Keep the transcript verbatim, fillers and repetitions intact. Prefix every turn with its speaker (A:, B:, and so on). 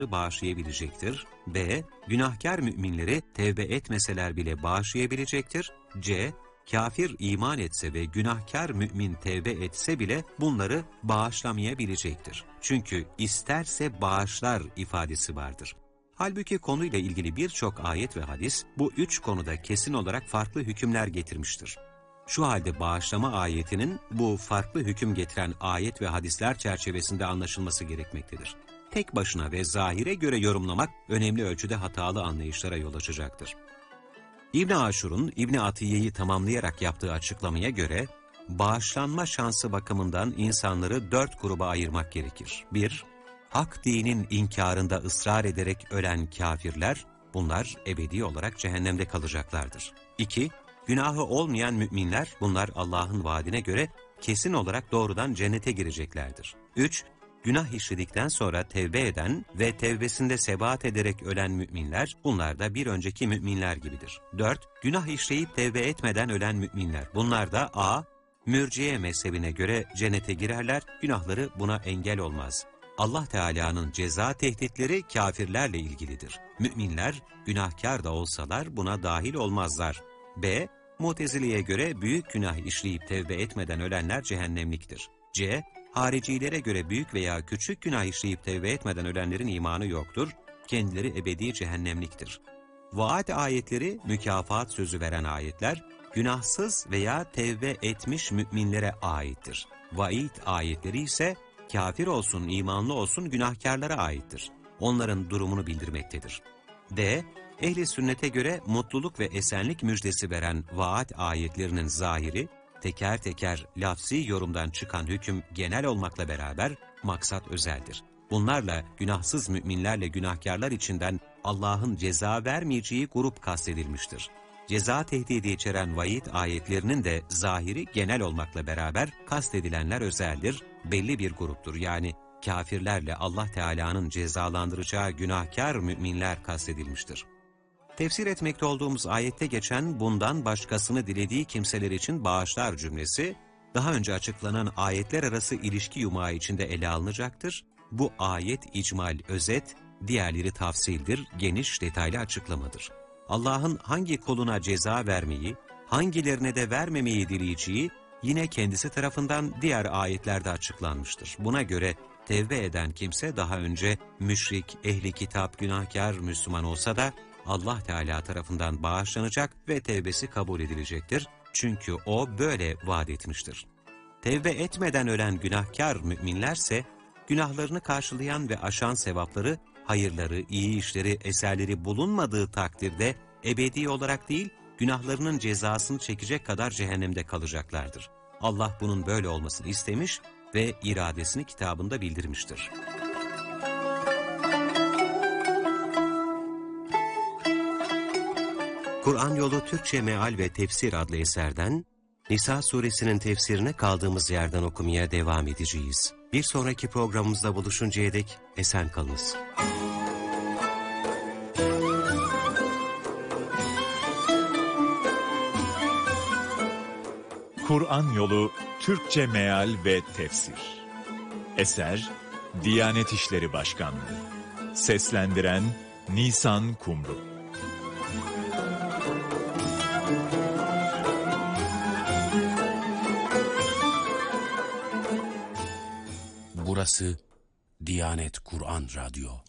A: bağışlayabilecektir. B. Günahkar müminleri tevbe etmeseler bile bağışlayabilecektir. C. Kafir iman etse ve günahkar mümin tevbe etse bile bunları bağışlamayabilecektir. Çünkü isterse bağışlar ifadesi vardır. Halbuki konuyla ilgili birçok ayet ve hadis bu üç konuda kesin olarak farklı hükümler getirmiştir. Şu halde bağışlama ayetinin bu farklı hüküm getiren ayet ve hadisler çerçevesinde anlaşılması gerekmektedir. Tek başına ve zahire göre yorumlamak önemli ölçüde hatalı anlayışlara yol açacaktır. İbn Aşur'un İbn Atiye'yi tamamlayarak yaptığı açıklamaya göre, bağışlanma şansı bakımından insanları dört gruba ayırmak gerekir. bir Hak dinin inkarında ısrar ederek ölen kafirler, bunlar ebedi olarak cehennemde kalacaklardır. iki Günahı olmayan müminler, bunlar Allah'ın vaadine göre kesin olarak doğrudan cennete gireceklerdir. üç Günah işledikten sonra tevbe eden ve tevbesinde sebat ederek ölen müminler, bunlar da bir önceki müminler gibidir. dört Günah işleyip tevbe etmeden ölen müminler, bunlar da a. Mürciye mezhebine göre cennete girerler, günahları buna engel olmaz. Allah Teala'nın ceza tehditleri kafirlerle ilgilidir. Müminler, günahkar da olsalar buna dahil olmazlar. B. Mutezile'ye göre büyük günah işleyip tevbe etmeden ölenler cehennemliktir. C. Haricilere göre büyük veya küçük günah işleyip tevbe etmeden ölenlerin imanı yoktur, kendileri ebedi cehennemliktir. Vaat ayetleri, mükafat sözü veren ayetler, günahsız veya tevbe etmiş müminlere aittir. Vaid ayetleri ise, kafir olsun, imanlı olsun günahkarlara aittir. Onların durumunu bildirmektedir. D. Ehli sünnete göre mutluluk ve esenlik müjdesi veren vaat ayetlerinin zahiri, teker teker lafzi yorumdan çıkan hüküm genel olmakla beraber maksat özeldir. Bunlarla günahsız müminlerle günahkarlar içinden Allah'ın ceza vermeyeceği grup kastedilmiştir. Ceza tehdidi içeren vaid ayetlerinin de zahiri genel olmakla beraber kastedilenler özeldir, belli bir gruptur. Yani kafirlerle Allah Teala'nın cezalandıracağı günahkar müminler kastedilmiştir. Tefsir etmekte olduğumuz ayette geçen bundan başkasını dilediği kimseler için bağışlar cümlesi, daha önce açıklanan ayetler arası ilişki yumağı içinde ele alınacaktır. Bu ayet icmal, özet, diğerleri tafsildir, geniş, detaylı açıklamadır. Allah'ın hangi kuluna ceza vermeyi, hangilerine de vermemeyi dileyeceği, yine kendisi tarafından diğer ayetlerde açıklanmıştır. Buna göre tevbe eden kimse daha önce müşrik, ehli kitap, günahkar Müslüman olsa da Allah Teala tarafından bağışlanacak ve tevbesi kabul edilecektir. Çünkü O böyle vaat etmiştir. Tevbe etmeden ölen günahkar müminlerse, günahlarını karşılayan ve aşan sevapları, hayırları, iyi işleri, eserleri bulunmadığı takdirde ebedi olarak değil, günahlarının cezasını çekecek kadar cehennemde kalacaklardır. Allah bunun böyle olmasını istemiş ve iradesini kitabında bildirmiştir. Kur'an Yolu Türkçe Meal ve Tefsir adlı eserden Nisa suresinin tefsirine kaldığımız yerden okumaya devam edeceğiz. Bir sonraki programımızda buluşuncaya dek esen kalınız.
B: Kur'an Yolu Türkçe Meal ve Tefsir. Eser Diyanet İşleri Başkanlığı. Seslendiren Nisan Kumru.
C: Burası Diyanet Kur'an Radyo.